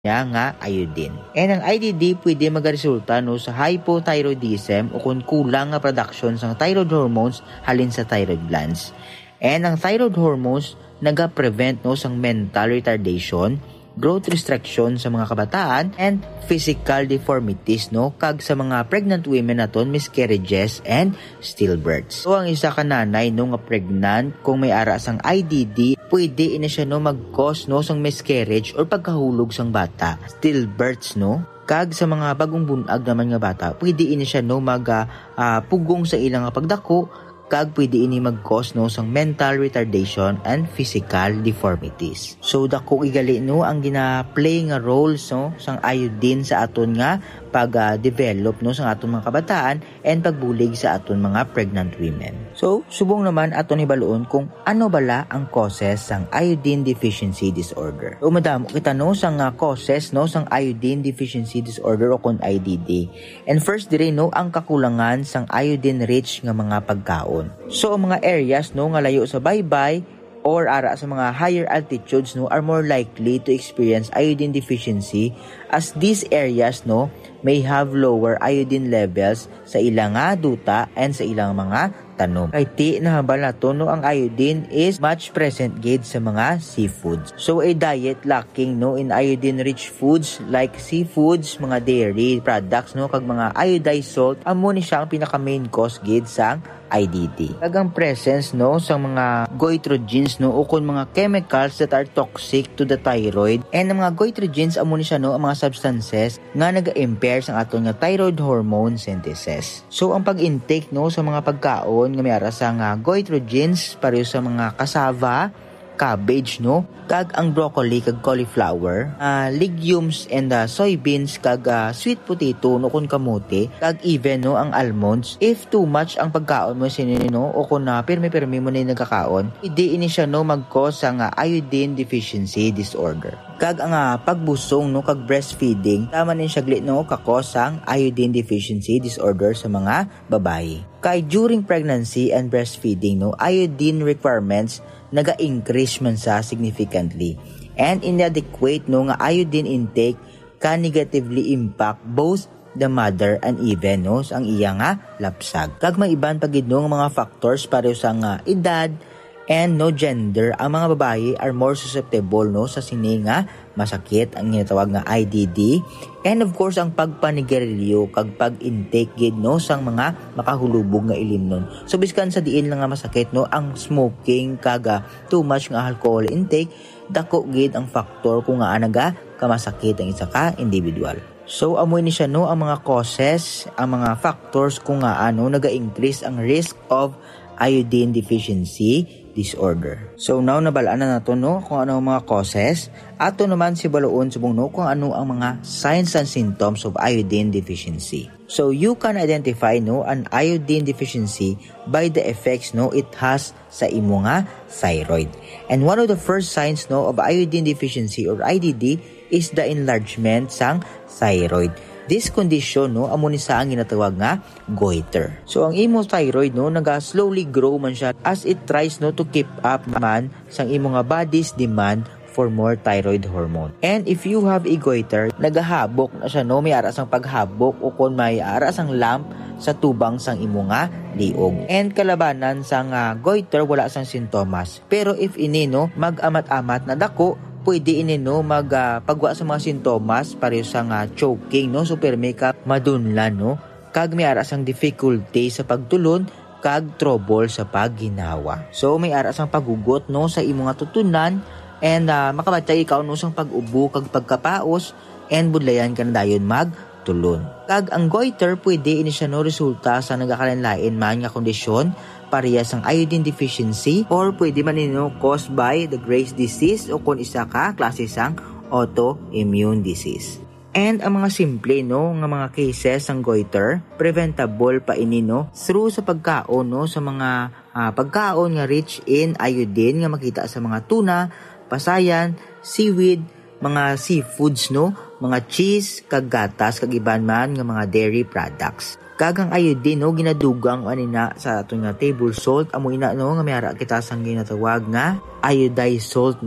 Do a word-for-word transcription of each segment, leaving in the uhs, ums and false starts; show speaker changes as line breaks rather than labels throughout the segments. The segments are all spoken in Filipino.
niya nga iodine. And ang I D D pwede magaresulta no sa hypothyroidism o kung kulang nga production sa thyroid hormones halin sa thyroid glands. And ang thyroid hormones naga-prevent no sang mental retardation, growth restriction sa mga kabataan, and physical deformities no kag sa mga pregnant women naton, miscarriages and stillbirths. So ang isa ka nanay no nga pregnant kung may ara sang I D D, pwede ina siya no mag-cause no sang miscarriage or pagkahulog sang bata, stillbirths no. Kag sa mga bagong bunag naman nga bata, pwede ini siya no mag uh, pugong sa ilang pagdako, kag pwede ini mag-cause no sang mental retardation and physical deformities. So dako igali no ang gina-play nga roles no sang iodine sa aton nga pag-develop uh, no sang aton mga kabataan and pagbulig sa aton mga pregnant women. So subong naman aton ibaloon kung ano bala ang causes sang iodine deficiency disorder. So madamo kita no sang uh, causes no sang iodine deficiency disorder o kon I D D. And first dire no ang kakulangan sang iodine rich nga mga pagkaon. So ang mga areas no nga layo sa baybay or ara sa mga higher altitudes no are more likely to experience iodine deficiency, as these areas no may have lower iodine levels sa ilang nga duta and sa ilang mga tanom. Kay ti nahabal nato no ang iodine is much present gid sa mga seafoods. So a diet lacking no in iodine rich foods like seafoods, mga dairy products no kag mga iodized salt, amo ni siya ang pinaka main cause gid sang I D D. Kag ang presence no sa mga goitrogens no o kun mga chemicals that are toxic to the thyroid, and ang mga goitrogens amo ni siya no ang mga substances nga naga-impair sang aton nga thyroid hormone synthesis. So ang pag-intake no sa mga pagkaon nga may ara sa nga goitrogens pareho sa mga cassava, cabbage no kag ang broccoli kag cauliflower, uh, legumes and uh, soybeans kag uh, sweet potato no kun kamote kag even no ang almonds. If too much ang pagkaon mo sinino o kun na uh, pirmi-pirmi mo na nagkakaon, hindi ini siya no mag-cause ang uh, iodine deficiency disorder. Kag ang uh, pagbusong no kag breastfeeding, tama nin siya glit no ka-cause ang iodine deficiency disorder sa mga babae. Kay during pregnancy and breastfeeding no iodine requirements naga-increase man sa significantly, and inadequate no nga iodine intake can negatively impact both the mother and even no ang iya nga lapsag. Kag may iban pagid no nga mga factors pareho sa nga edad and no gender, ang mga babae are more susceptible no sa sini nga masakit ang ginatawag nga I D D, and of course ang pagpanigarilyo kag pag-intake gid no sang mga makahulubog nga ilimnon. So biskan sa diin lang nga masakit no ang smoking kaga too much nga alcohol intake, dako gid ang factor kung nga anaga kamasakit ang isa ka individual. So amoy ni siya no ang mga causes, ang mga factors kung nga ano naga-increase ang risk of iodine deficiency disorder. So now nabalaan na nato no kung ano ang mga causes. Ato naman si baloon subong no kung ano ang mga signs and symptoms of iodine deficiency. So you can identify no an iodine deficiency by the effects no it has sa imo nga thyroid. And one of the first signs no of iodine deficiency or I D D is the enlargement sang thyroid. This condition no amo ni sa ang ginatawag nga goiter. So ang imo thyroid no naga slowly grow man siya as it tries no to keep up man sang imo nga body's demand for more thyroid hormone. And if you have a goiter, nagahabok na siya no may ara sang paghabok o kon may ara sang lump sa tubang sang imo nga liog. And kalabanan sang uh, goiter wala sang sintomas. Pero if ini no mag-amat-amat na dako, pwede ini no mag uh, pagwa sa mga sintomas pareho sa nga choking no, so permi ka madunlan no, kag may ara sang difficulty sa pagtulon kag trouble sa pagginawa. So may ara sang pagugot no sa imo nga tutunan, and uh, makabatay ikaw no sang pag-ubo kag pagkapaos, and budlayan ka na dayon magtulon. Kag ang goiter pwede ini siya no resulta sa nagakalanlain man nga kondisyon parehas ang iodine deficiency, or pwede man nino caused by the Graves' disease o kung isa ka klase sang autoimmune disease. And ang mga simple no nga mga cases ng goiter, preventable pa ini no through sa pagkaon no sa mga uh, pagkaon nga rich in iodine nga makita sa mga tuna, pasayan, seaweed, mga seafoods no, mga cheese, kag gatas, kag iban man nga mga dairy products. Kagang iodine no ginadugang anina sa aton nga table salt, amo ina no nga may ara kita sang ginatawag nga iodized salt no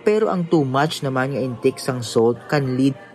Pero ang too much naman nga intake sang salt can lead